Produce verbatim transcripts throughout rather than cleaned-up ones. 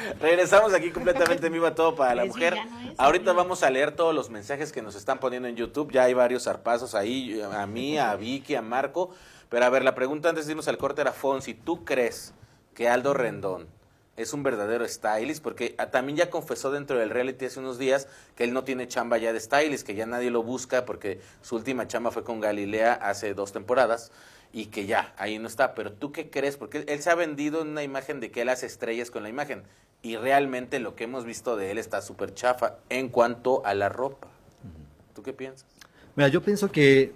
Regresamos aquí completamente en vivo a Todo para la Es Mujer. villano ese, Ahorita ¿no? vamos a leer todos los mensajes que nos están poniendo en YouTube. Ya hay varios zarpazos ahí, a mí, a Vicky, a Marco. Pero a ver, la pregunta antes de irnos al corte era, Fonsi, ¿tú crees que Aldo Rendón es un verdadero stylist? Porque ah, también ya confesó dentro del reality hace unos días que él no tiene chamba ya de stylist, que ya nadie lo busca porque su última chamba fue con Galilea hace dos temporadas y que ya, ahí no está. Pero ¿tú qué crees? Porque él se ha vendido en una imagen de que él hace estrellas con la imagen y realmente lo que hemos visto de él está súper chafa en cuanto a la ropa. ¿Tú qué piensas? Mira, yo pienso que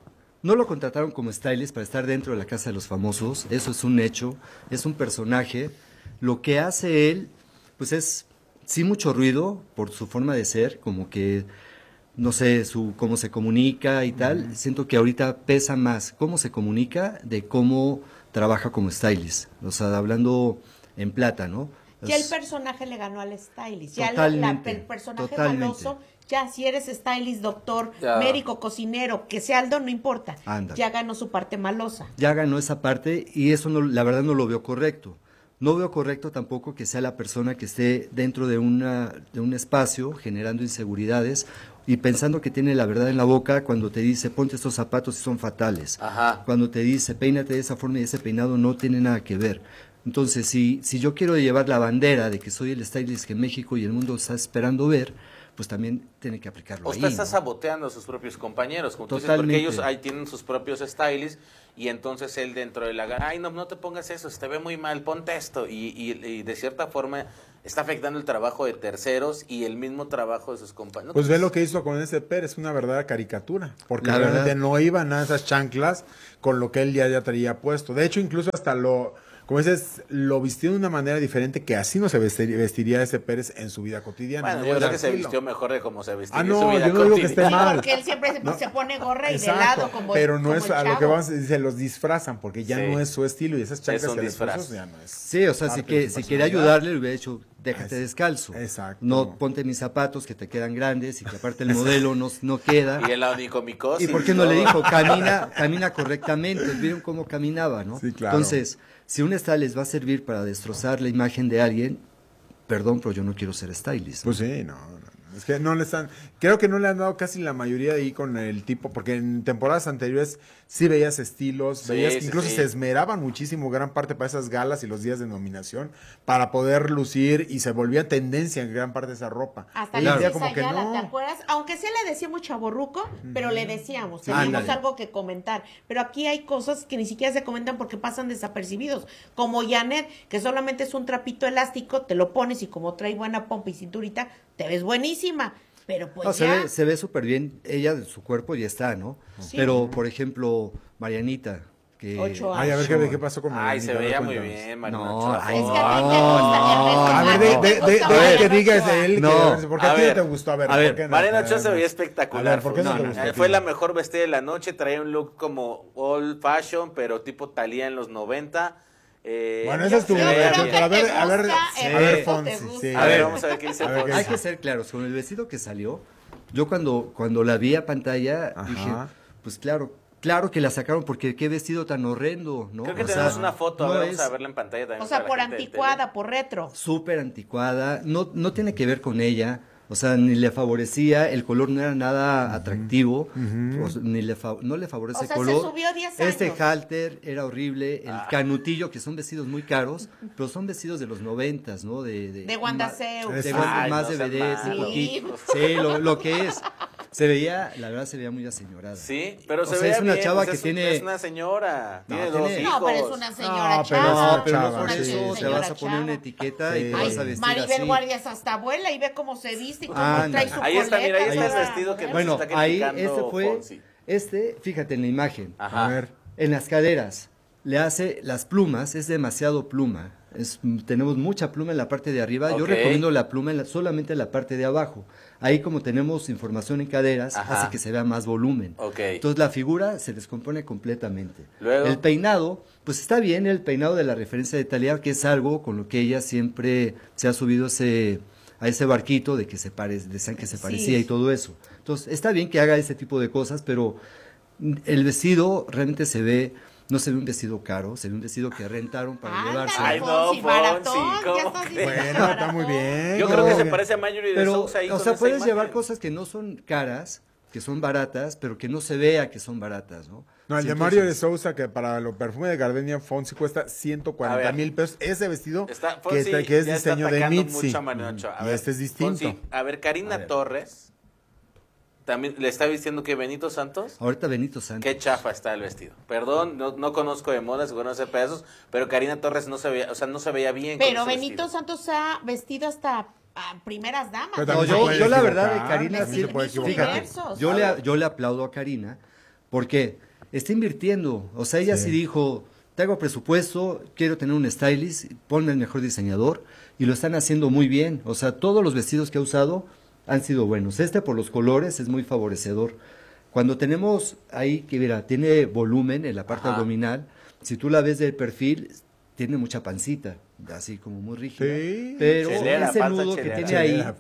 no lo contrataron como stylist para estar dentro de la casa de los famosos, eso es un hecho, es un personaje. Lo que hace él, pues es sí mucho ruido por su forma de ser, como que, no sé, su cómo se comunica y tal. Uh-huh. Siento que ahorita pesa más cómo se comunica de cómo trabaja como stylist. O sea, hablando en plata, ¿no? Ya el personaje le ganó al stylist. Ya totalmente, la, el personaje totalmente. maloso, ya si eres stylist, doctor, ya. médico, cocinero, que sea Aldo, no importa. Ándale. Ya ganó su parte malosa. Ya ganó esa parte y eso no, la verdad no lo veo correcto. No veo correcto tampoco que sea la persona que esté dentro de, una, de un espacio generando inseguridades y pensando que tiene la verdad en la boca cuando te dice ponte estos zapatos y son fatales. Ajá. Cuando te dice peínate de esa forma y ese peinado no tiene nada que ver. Entonces, si, si yo quiero llevar la bandera de que soy el stylist que México y el mundo está esperando ver, pues también tiene que aplicarlo Usted ahí, está ¿no? saboteando a sus propios compañeros, como tú dices, Totalmente. porque ellos ahí tienen sus propios stylists y entonces él dentro de la gana, ay, no, no te pongas eso, se te ve muy mal, ponte esto. Y, y, y de cierta forma está afectando el trabajo de terceros y el mismo trabajo de sus compañeros. Pues ve lo que hizo con ese Pérez, una verdadera caricatura, porque La realmente verdad. no iban a esas chanclas con lo que él ya, ya traía puesto. De hecho, incluso hasta lo... Como dices, lo vistió de una manera diferente que así no se vestiría, vestiría ese Pérez en su vida cotidiana. Bueno, no yo era creo que se estilo. vistió mejor de cómo se vestía Ah, en no, su vida yo no digo que cotidiana. esté mal. Porque él siempre se, No. se pone gorra y Exacto, de lado como pero el, no como es el a lo chavo. que vamos, se los disfrazan porque ya Sí. no es su estilo y esas chanclas Es un que le disfraz. puso ya no es. Sí, o sea, si, parte de que, su si quería personalidad. ayudarle, le hubiera dicho, déjate Es- descalzo. exacto. No ponte mis zapatos que te quedan grandes y que aparte el modelo no, no queda. Y él la dijo micosis. ¿Y por qué no le todo. dijo, camina, camina correctamente? ¿Vieron cómo caminaba, no? Sí, claro. Entonces, si un stylist va a servir para destrozar la imagen de alguien, perdón, pero yo no quiero ser stylist. Pues sí, no, no, no. Es que no le están, creo que no le han dado casi la mayoría ahí con el tipo, porque en temporadas anteriores sí veías estilos, Sí, veías que sí, incluso sí. se esmeraban muchísimo gran parte para esas galas y los días de nominación para poder lucir y se volvía tendencia en gran parte de esa ropa. Hasta Hoy le en día decía como que Ayala, no. ¿te acuerdas? Aunque sí le decíamos chavorruco, pero le decíamos, teníamos Ándale. algo que comentar. Pero aquí hay cosas que ni siquiera se comentan porque pasan desapercibidos. Como Janet, que solamente es un trapito elástico, te lo pones y como trae buena pompa y cinturita, te ves buenísima. Pero pues No, se ya... ve, se ve súper bien, ella de su cuerpo ya está, ¿no? Sí. Pero, por ejemplo, Marianita, que... Ocho Ay, a ver qué, qué pasó con Ay, se Marianita, veía a ver, muy cuéntanos. bien, Marina No, Ochoa. ay, Es que a ti te No, gusta el no. resto. A ver, de, de, de, de, Mariana que digas Ochoa. de él, que, No. a ver, ¿por qué A a ti no ver, te gustó? A ver, a ver, ¿por qué no? Mariana A ver, Ochoa se veía a espectacular. ver, ¿por qué no, No, te no, gustó? no, fue la mejor vestida de la noche, traía un look como old fashion, pero tipo Thalía en los noventa. Eh, Bueno, esa es tu se veía versión, bien. pero a ver, a ver, gusta, sí, el a ver, resto te Fonsi, gusta. sí. A ver, vamos a ver qué dice A ver, ¿qué Fonsi. Hay que ser claros, con el vestido que salió, yo cuando, cuando la vi a pantalla Ajá. dije, pues claro, claro que la sacaron porque qué vestido tan horrendo, ¿no? Creo que O tenemos sea, una foto, a no ver, vamos es a verla en pantalla también. O sea, para la por gente del anticuada, por retro. súper anticuada, no, no tiene que ver con ella, o sea, ni le favorecía, el color no era nada atractivo, o sea, ni le fa- no le favorece O el sea, se color. subió diez Este años. halter era horrible, el Ah. canutillo, que son vestidos muy caros, pero son vestidos de los noventas, ¿no? De, De Wanda Seu. De Ay, Wanda, más no de sean vedette, un malos. poquito. Sí, lo, lo que es. Se veía, la verdad se veía muy aseñorada. Sí, pero O se sea, veía es una bien, chava pues que es, tiene- es una señora, No, tiene dos tiene- hijos. No, pero es una señora No, pero chava. No, pero no chava, por Una sí. eso te señora vas a poner una chava. etiqueta Sí. y te Ay, vas a vestir Maribel así. Guardias hasta abuela y ve cómo se viste y cómo Ándale. trae su Ahí está, mira, ahí coleta, está el toda- vestido que nos Bueno, está ahí criticando este fue, Fonsi. este, fíjate en la imagen, Ajá. A ver. en las caderas, le hace las plumas, es demasiado pluma, es, tenemos mucha pluma en la parte de arriba, yo Ok. recomiendo la pluma en la- solamente en la parte de abajo, ahí como tenemos información en caderas, Ajá. hace que se vea más volumen, Ok. entonces la figura se descompone completamente. Luego. El peinado, pues está bien el peinado de la referencia de Thalía, que es algo con lo que ella siempre se ha subido ese, a ese barquito de que se pare, decían que se Sí. parecía y todo eso. Entonces, está bien que haga ese tipo de cosas, pero el vestido realmente se ve No se ve un vestido caro, se ve un vestido que rentaron para Ándale, llevarse. Ay, no, Fonsi, baratón, Fonsi, ya ¿cómo estás crees? diciendo Bueno, está baratón. muy bien. Yo No, creo que se bien. parece a Marjorie de Pero, Sousa ahí o con sea, esa puedes imagen. llevar cosas que no son caras, que son baratas, pero que no se vea que son baratas, ¿no? No, el Sí, de Mario de entonces- Sousa, que para los perfumes de Gardenia Fonsi cuesta ciento A cuarenta ver. mil pesos. Ese vestido Está, que, Fonsi está- que es ya está diseño de atacando Mitzi. mucho a Mario Ochoa. A Y ver, este es distinto. Fonsi, a ver, Karina A ver. Torres también le está vistiendo que Benito Santos. Ahorita Benito Santos. Qué chafa está el vestido. Perdón, no, no conozco de moda, seguro no sé pedazos, pero Karina Torres no se veía, o sea, no se veía bien. con Pero ese Benito vestido. Santos ha vestido hasta a primeras damas. Pero No, también se yo, puede yo la verdad de equivocar, Karina también sí, se puede Fíjate, equivocar. diversos. yo A le, ver. yo le aplaudo a Karina porque está invirtiendo. O sea, ella sí, Sí. dijo, te hago presupuesto, quiero tener un stylist, ponme el mejor diseñador y lo están haciendo muy bien. O sea, todos los vestidos que ha usado han sido buenos. Este por los colores es muy favorecedor. Cuando tenemos ahí, que mira, tiene volumen en la parte Ajá. abdominal, si tú la ves del perfil, tiene mucha pancita, así como muy rígida. Sí. Pero Chelera, ese panza nudo que chelera. tiene ahí Chelera.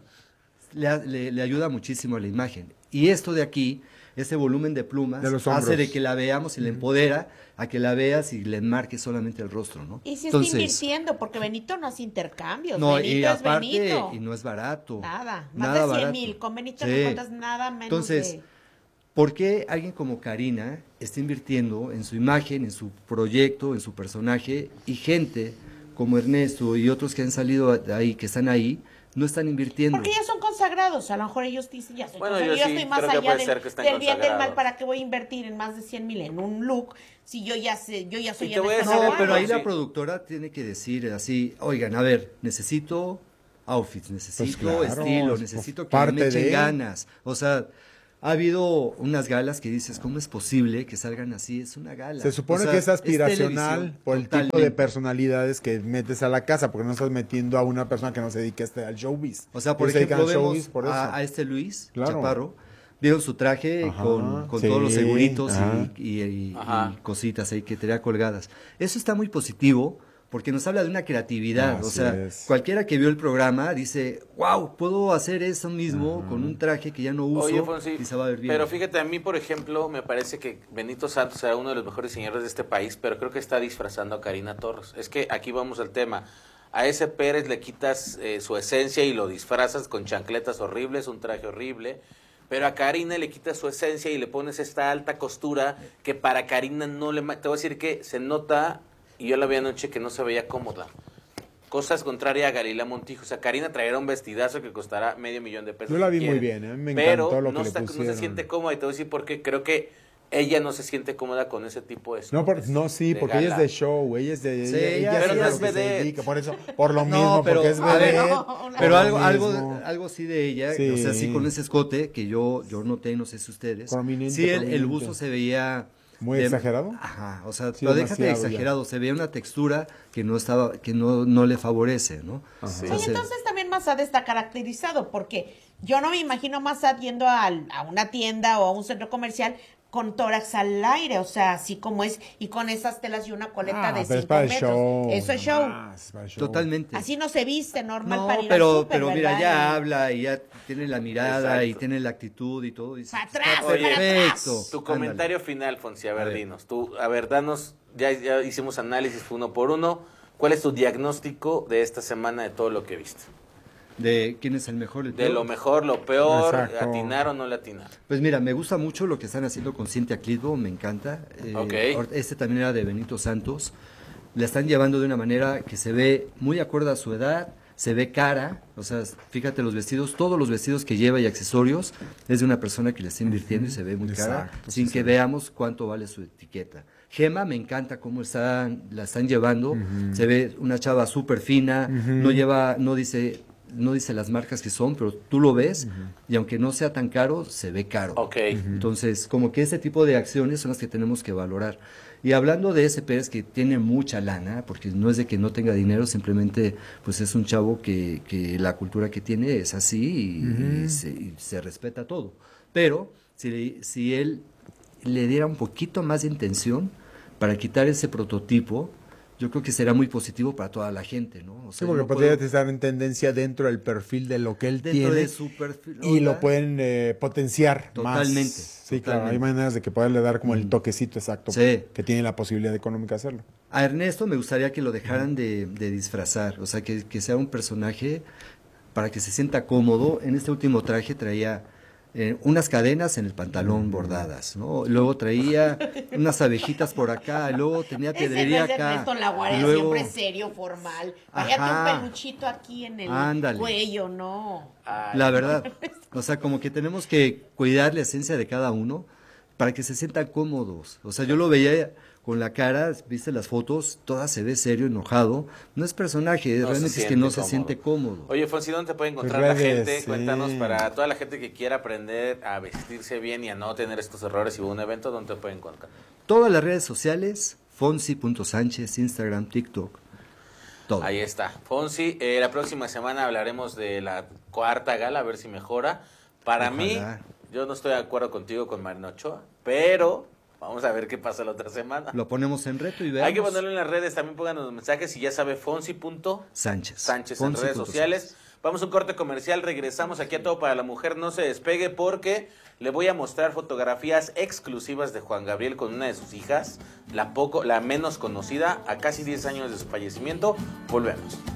le, le- le ayuda muchísimo a la imagen. Y esto de aquí, ese volumen de plumas, De los hace hombros. de que la veamos y le empodera a que la veas y le enmarque solamente el rostro, ¿no? Y si está invirtiendo, porque Benito no hace intercambios. no, Benito y es aparte, Benito. y no es barato. Nada, más nada de cien barato. mil. Con Benito Sí. no encuentras nada menos Entonces, de... ¿por qué alguien como Karina está invirtiendo en su imagen, en su proyecto, en su personaje, y gente como Ernesto y otros que han salido de ahí, que están ahí, no están invirtiendo? Porque ya son consagrados, a lo mejor ellos dicen, ya soy Bueno, consagrado, yo yo sí estoy más creo que allá puede del, ser que estén del bien del mal, consagrados. ¿para qué voy a invertir en más de cien mil en un look si yo ya sé, yo ya soy Y te voy a Ernesto decir No, algo, pero ahí sí. la productora tiene que decir así, oigan, a ver, necesito outfits, necesito Pues claro, estilo, es necesito que parte me echen de- ganas. O sea, ha habido unas galas que dices, ¿cómo es posible que salgan así? Es una gala. Se supone O sea, que es aspiracional televisión, por el tipo de totalmente. personalidades que metes a la casa, porque no estás metiendo a una persona que no se dedique a este, al showbiz. O sea, por Ellos se dedican ejemplo, al vemos showbiz por eso. a, a este Luis Claro. Chaparro, vieron su traje Ajá, con, con sí, todos los seguritos ajá. y, y- y- Ajá. y cositas ahí que tenía colgadas. Eso está muy positivo porque nos habla de una creatividad. o Así sea, es. cualquiera que vio el programa dice, wow, puedo hacer eso mismo con un traje que ya no uso Oye, Fonsi, y se va a ver bien. pero fíjate, a mí, por ejemplo, me parece que Benito Santos será uno de los mejores diseñadores de este país, pero creo que está disfrazando a Karina Torres. Es que aquí vamos al tema. A ese Pérez le quitas eh, su esencia y lo disfrazas con chancletas horribles, un traje horrible. Pero a Karina le quitas su esencia y le pones esta alta costura que para Karina no le... ma- Te voy a decir que se nota, y yo la vi anoche, que no se veía cómoda. Cosas contrarias a Galila Montijo. O sea, Karina traerá un vestidazo que costará medio millón de pesos. Yo la si vi muy quieren. bien, a mí me Pero encantó lo no, que le está- no se pusieron. siente cómoda, y te voy a decir por qué. Creo que ella no se siente cómoda con ese tipo de No, por- escotes no, sí, de porque ella es gala. de show, ella es de... Sí, ella, ella- ella Pero sí no a es lo que se vedette. dedica, por eso, por lo No, mismo, pero, porque es a ver, vedette, no, por Pero lo algo, algo, mismo. algo sí de ella, Sí. o sea, sí con ese escote que yo, yo noté, no sé si ustedes. Prominente, sí, el, el prominente. buzo se veía... ¿Muy exagerado? Ajá, o sea, Sí, pero déjate de demasiado ya. exagerado, se veía una textura que no estaba, que no, no le favorece, ¿no? Sí. Oye, entonces también Massad está caracterizado, porque yo no me imagino Massad yendo al- a una tienda o a un centro comercial con tórax al aire, o sea, así como es, y con esas telas y una coleta Ah, de pero es cinco para el metros. show. Eso es show. Ah, es para el show. Totalmente. Así no se viste normal No, para ir pero, al súper, pero mira, ¿verdad? ya Y- habla y ya tiene la mirada Exacto. y tiene la actitud y todo. Y dices, Para está atrás, para perfecto. atrás. Tu Ándale. comentario final, Fonsi, a ver, A ver. dinos. Tú, a ver, danos, ya, ya hicimos análisis uno por uno. ¿Cuál es tu diagnóstico de esta semana de todo lo que viste? De quién es el mejor. el De peor. lo mejor, lo peor, Exacto. atinar o no le atinar. Pues mira, me gusta mucho lo que están haciendo con Cintia Clitbo, me encanta. Eh, Ok. or- Este también era de Benito Santos. La están llevando de una manera que se ve muy acorde a su edad, se ve cara, o sea, fíjate los vestidos, todos los vestidos que lleva y accesorios es de una persona que le está invirtiendo y se ve muy cara, Exacto, sin sí, que sí. veamos cuánto vale su etiqueta. Gema, me encanta cómo están, la están llevando, se ve una chava súper fina, no lleva, no dice... No dice las marcas que son, pero tú lo ves y aunque no sea tan caro, se ve caro. Ok. Entonces, como que ese tipo de acciones son las que tenemos que valorar. Y hablando de ese Pérez que tiene mucha lana, porque no es de que no tenga dinero, simplemente pues es un chavo que, que la cultura que tiene es así y, y se, y se respeta todo. Pero si, si él le diera un poquito más de intención para quitar ese prototipo, yo creo que será muy positivo para toda la gente, ¿no? O Sí, sea, porque no podría puedo- estar en tendencia dentro del perfil de lo que él dentro tiene de su perfil. y lo Hola. pueden eh, potenciar Totalmente, más. Sí, claro, hay totalmente. maneras de que poderle dar como el toquecito exacto Sí. que tiene la posibilidad económica de hacerlo. A Ernesto me gustaría que lo dejaran de, de disfrazar, o sea, que, que sea un personaje para que se sienta cómodo. En este último traje traía eh, unas cadenas en el pantalón bordadas, ¿no? Luego traía unas abejitas por acá, y luego tenía Ese no pedrería es acá. Ernesto Laguardia, y luego- siempre serio, formal. Váyate Ajá. un peluchito aquí en el Ándale. cuello, no. Ay, La verdad, o sea, como que tenemos que cuidar la esencia de cada uno para que se sientan cómodos. O sea, yo lo veía con la cara, viste las fotos, toda se ve serio, enojado. No es personaje, no se realmente es que siente no se cómodo. siente cómodo. Oye, Fonsi, ¿dónde te puede encontrar Tus la redes, gente? sí. Cuéntanos, para toda la gente que quiera aprender a vestirse bien y a no tener estos errores y un evento, ¿dónde te puede encontrar? Todas las redes sociales, fonsi punto sánchez, Instagram, TikTok, todo. Ahí está. Fonsi, eh, la próxima semana hablaremos de la cuarta gala, a ver si mejora. Para Ojalá. mí, yo no estoy de acuerdo contigo con Marina Ochoa, pero vamos a ver qué pasa la otra semana. Lo ponemos en reto y veamos. Hay que ponerlo en las redes, también pongan los mensajes y ya sabe Fonsi. Sánchez. Sánchez en Fonsi redes punto sociales. Sánchez. Vamos a un corte comercial, regresamos aquí a Todo para la Mujer, no se despegue porque le voy a mostrar fotografías exclusivas de Juan Gabriel con una de sus hijas, la poco, la menos conocida, a casi diez años de su fallecimiento. Volvemos.